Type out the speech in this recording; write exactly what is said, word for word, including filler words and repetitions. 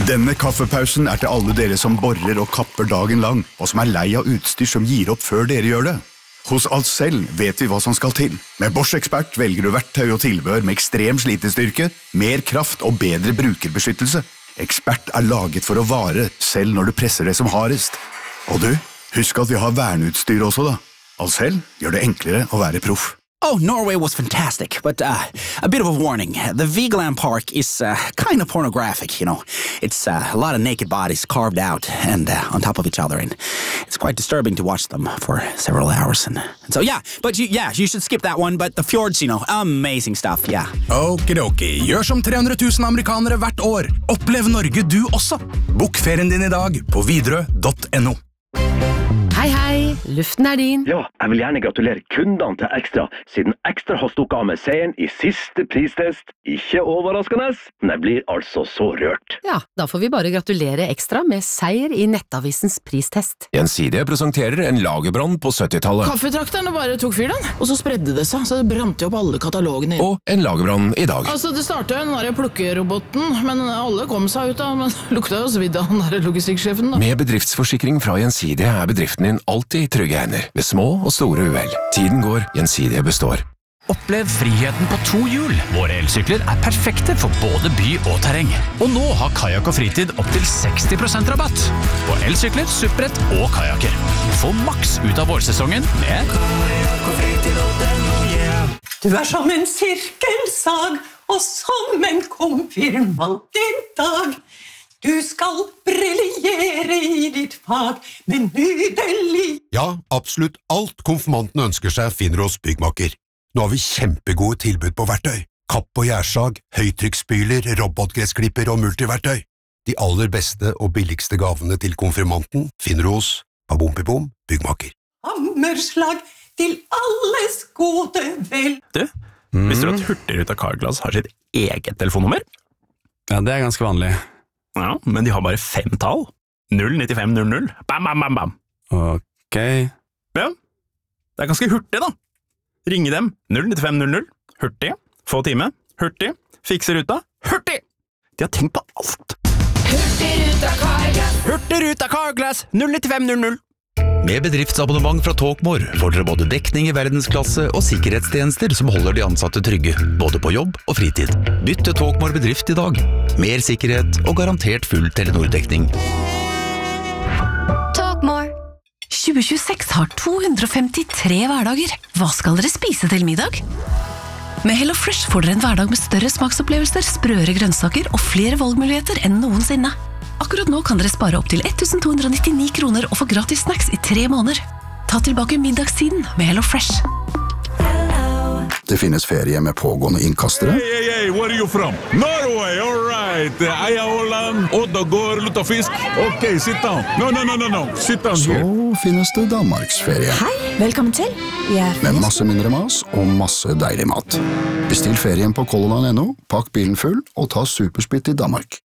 Denne kaffepausen er til alle dere som borer og kapper dagen lang, og som er lei av utstyr som gir opp før dere gjør det. Hos Ahlsell vet vi hva som skal til. Med Bosch Expert velger du verktøy og tilbehør med ekstrem slitestyrke, mer kraft og bedre brukerbeskyttelse. Expert er laget for å vare, selv når du presser det som hardest. Og du, husk at vi har verneutstyr også da. Ahlsell gjør det enklere å være proff. Oh, Norway was fantastic, but uh, a bit of a warning. The Vigeland Park is uh, kind of pornographic, you know. It's uh, a lot of naked bodies carved out and uh, on top of each other, and it's quite disturbing to watch them for several hours. And, and so, yeah, but you, yeah, you should skip that one, but the fjords, you know, amazing stuff, yeah. Okidoki, gjør som tre hundre tusen amerikanere hvert år. Opplev Norge du også. Bok ferien din i dag på widerøe punktum no. Hei, hei, luften er din. Ja, jeg vil gjerne gratulere kundene til Ekstra, siden Ekstra har stukket av med seieren i siste pristest. Ikke overraskende, men jeg blir altså så rørt. Ja, da får vi bare gratulere Ekstra med seier i Nettavisens pristest. Gjensidige presenterer en lagerbrann på syttitallet. Kaffetrakterne bare tok fyr den, og så spredde det seg, så det brant jo opp alle katalogene. Og en lagerbrann i dag. Altså, det startet jo den der plukkeroboten, men alle kom seg ut da, men lukta jo svidd av den der logistikksjefen da. Med bedriftsforsikring fra Gjensidige er bedriften din alltid i trygge hender, ved små og store uhell. Tiden går, Gjensidige består. Opplev friheten på to hjul. Våre elsykler er perfekte for både by og terreng. Og nå har Kajak og Fritid opp til seksti prosent rabatt på elsykler, supprett og kajaker. Få maks ut av vårsesongen med Kajak og Fritid og den, yeah. Du er som en sirkelsag, og som en konfirmant i dag. Du skal briljere i ditt fag, men nydelig. Ja, absolutt alt konfirmanten ønsker seg finner hos Byggmaker. Nå har vi kjempegode tilbud på verktøy. Kapp og gjærsag, høytrykksspyler, robotgressklipper og multiverktøy. De aller beste og billigste gavene til konfirmanten finner du hos Abompibom Byggmaker. Hammerslag til alles gode vel. Du, mm. visste du at Hurtigruta Carglass har sitt eget telefonnummer? Ja, det er ganske vanlig. Ja, men de har bare fem tall. null niti fem null null. Bam, bam, bam, bam. Ok. Ja, det er ganske hurtig da. Ringe dem. null niti fem null null. Hurtig. Få time. Hurtig. Fikse ruta. Hurtig! De har tenkt på alt. Hurtigruta Carglass. Hurtigruta Carglass. null niti fem null null. Med bedriftsabonnement fra Talkmore får dere både dekning i verdensklasse og sikkerhetstjenester som holder de ansatte trygge, både på jobb og fritid. Bytt til Talkmore bedrift i dag. Mer sikkerhet og garantert full Telenor-dekning. Talkmore. tjue tjueseks har to hundre og femtitre hverdager. Hva skal dere spise til middag? Med HelloFresh får dere en hverdag med større smaksopplevelser, sprøere grønnsaker og flere valgmuligheter enn noensinne. Akkurat nå kan dere spare opp til tolv hundre nittini kroner og få gratis snacks i tre måneder. Ta tilbake middagstiden med HelloFresh. Det finnes ferie med pågående innkastere. Hey, hey, hey, where are you from? Norway, all right. Eia Åland, Oddagård, lutefisk. Ok, sit down. No, no, no, no, no. Sit down Så here. finnes det Danmarksferie. Hei, velkommen til. Med masse mindre mas og masse deilig mat. Bestill ferien på color line punktum no, pakk bilen full og ta supersplitt i Danmark.